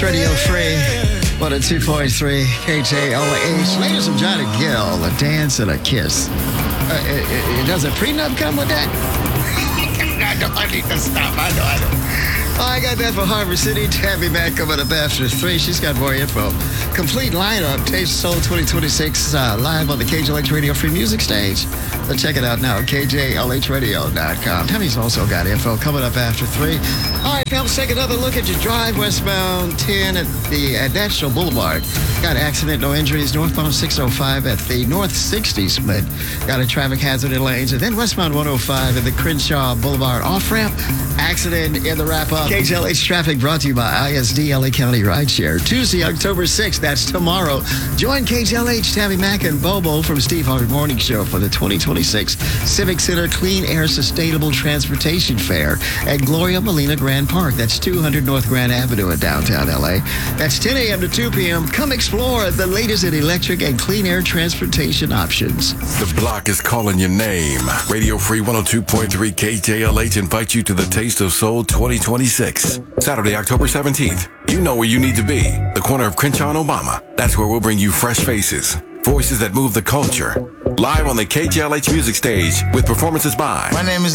Radio Free, 102.3 KJOH. Ladies and Johnny Gill, a dance and a kiss. Does a prenup come with that? I need to stop. I know. Oh, I got that for Harbor City. Tabby Mack coming up after 3. She's got more info. Complete lineup, Taste of Soul 2026, live on the KJLH Radio Free Music Stage. So check it out now at KJLHradio.com. Tammy's also got info coming up after 3. All right, now let's take another look at your drive westbound 10 at the National Boulevard. Got accident, no injuries. Northbound 605 at the North 60 split. Got a traffic hazard in lanes. And then westbound 105 at the Crenshaw Boulevard off-ramp. Accident in the wrap-up. KJLH traffic brought to you by ISD LA County Rideshare. Tuesday, October 6th, that's tomorrow. Join KJLH, Tabby Mack, and Bobo from Steve Harvey Morning Show for the 2026 Civic Center Clean Air Sustainable Transportation Fair at Gloria Molina Grand Park. That's 200 North Grand Avenue in downtown LA. That's 10 a.m. to 2 p.m. Come explore the latest in electric and clean air transportation options. The block is calling your name. Radio Free 102.3 KJLH invites you to the Taste of Soul 2026. Saturday, October 17th. You know where you need to be. The corner of Crenshaw and Obama. That's where we'll bring you fresh faces. Voices that move the culture. Live on the KJLH Music Stage with performances by... My name is